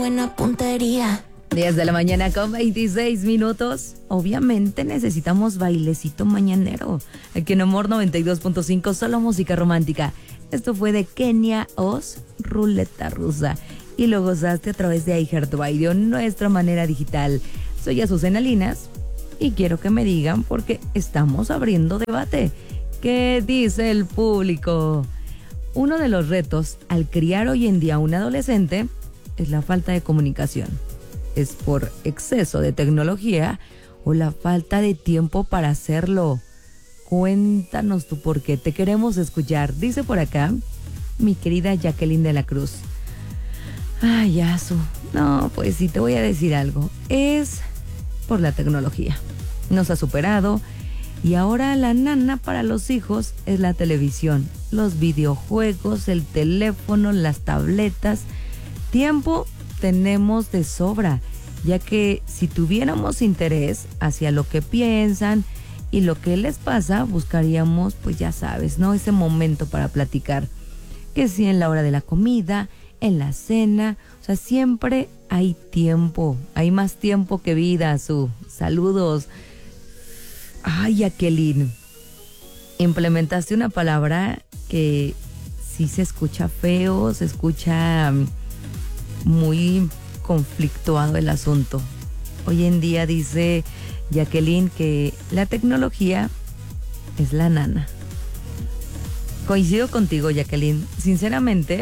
buena puntería. 10 de la mañana con 26 minutos. Obviamente necesitamos bailecito mañanero. Aquí en Amor 92.5, solo música romántica. Esto fue de Kenia Oz, Ruleta Rusa. Y lo gozaste a través de iHeartRadio, nuestra manera digital. Soy Azucena Linas y quiero que me digan porque estamos abriendo debate. ¿Qué dice el público? Uno de los retos al criar hoy en día a un adolescente es la falta de comunicación. ¿Es por exceso de tecnología o la falta de tiempo para hacerlo? Cuéntanos tú por qué, te queremos escuchar. Dice por acá mi querida Jacqueline de la Cruz. Ay, Azu, no, pues sí, te voy a decir algo. Es por la tecnología. Nos ha superado y ahora la nana para los hijos es la televisión, los videojuegos, el teléfono, las tabletas. Tiempo tenemos de sobra, ya que si tuviéramos interés hacia lo que piensan y lo que les pasa, buscaríamos, pues ya sabes, ¿no? Ese momento para platicar. Que si en la hora de la comida, en la cena, o sea, siempre hay tiempo, hay más tiempo que vida, saludos. Ay, Jacqueline, implementaste una palabra que sí se escucha feo, se escucha muy conflictuado el asunto. Hoy en día dice Jacqueline que la tecnología es la nana. Coincido contigo, Jacqueline. Sinceramente,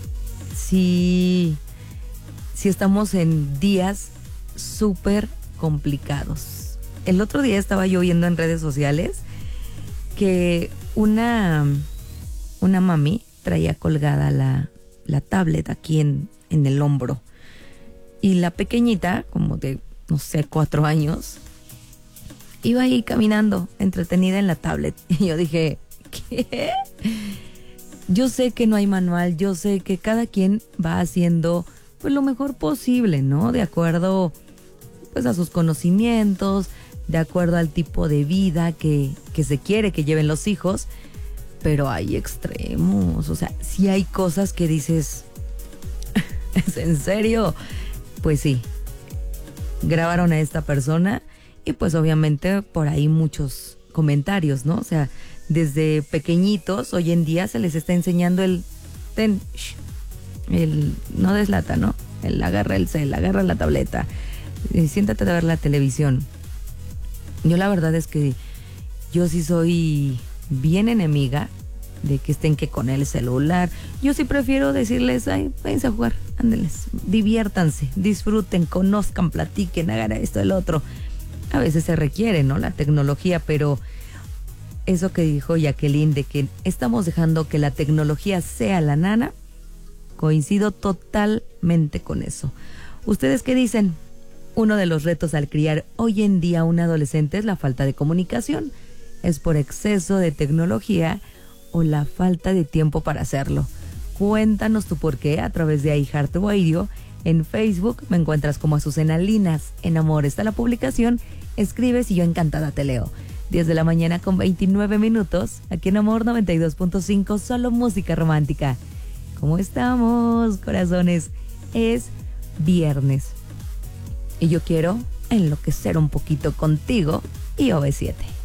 sí estamos en días súper complicados. El otro día estaba yo viendo en redes sociales que una mami traía colgada la tablet aquí en el hombro. Y la pequeñita, como de, no sé, 4 años, iba ahí caminando, entretenida en la tablet. Y yo dije, ¿qué? Yo sé que no hay manual, yo sé que cada quien va haciendo pues lo mejor posible, ¿no? De acuerdo pues a sus conocimientos, de acuerdo al tipo de vida que se quiere que lleven los hijos, pero hay extremos, o sea, sí hay cosas que dices, ¿es en serio? Pues sí, grabaron a esta persona y pues obviamente por ahí muchos comentarios, ¿no? O sea, desde pequeñitos hoy en día se les está enseñando el no deslata, ¿no? El agarra el cel, agarra la tableta, siéntate a ver la televisión. Yo la verdad es que yo sí soy bien enemiga de que estén que con el celular. Yo sí prefiero decirles, ay, váyanse a jugar, ándenles, diviértanse, disfruten, conozcan, platiquen, hagan esto, el otro. A veces se requiere, ¿no? La tecnología, pero eso que dijo Jacqueline de que estamos dejando que la tecnología sea la nana, coincido totalmente con eso. ¿Ustedes qué dicen? Uno de los retos al criar hoy en día a un adolescente es la falta de comunicación. ¿Es por exceso de tecnología o la falta de tiempo para hacerlo? Cuéntanos tu por qué a través de iHeartRadio. En Facebook me encuentras como Azucena Linas. En Amor está la publicación. Escribes y yo encantada te leo. 10 de la mañana con 29 minutos. Aquí en Amor 92.5, solo música romántica. ¿Cómo estamos, corazones? Es viernes. Y yo quiero enloquecer un poquito contigo y OV7.